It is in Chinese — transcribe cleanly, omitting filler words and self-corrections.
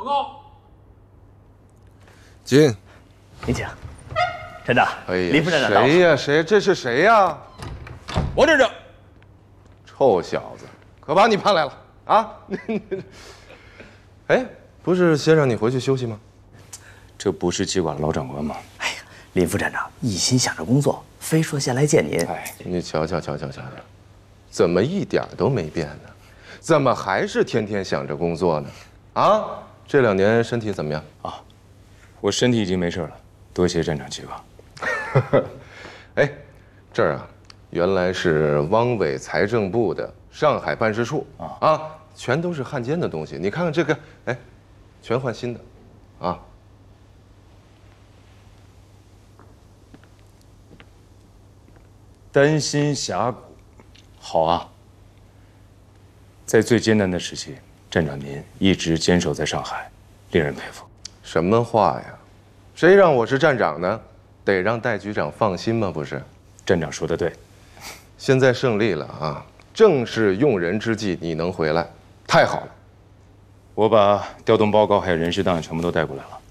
报告。 进。 您请。站长， 哎呀， 林副站长到了。 谁呀？谁？这是谁呀？ 王站长。 臭小子，可把你盼来了啊！哎，不是先让你回去休息吗？ 这不是接管老长官吗？ 哎呀，林副站长一心想着工作，非说先来见您。 哎， 你瞧，怎么一点都没变呢？怎么还是天天想着工作呢？啊，这2年身体怎么样？ 啊，我身体已经没事了，多谢站长期望。 哎，这儿啊，原来是汪伪财政部的上海办事处啊，全都是汉奸的东西。你看看这个，哎，全换新的，啊。 丹心峡谷，好啊。在最艰难的时期，站长您一直坚守在上海，令人佩服。 什么话呀？谁让我是站长呢？得让戴局长放心吗？不是？ 站长说的对。 现在胜利了啊，正是用人之际，你能回来，太好了。 我把调动报告还有人事档案全部都带过来了。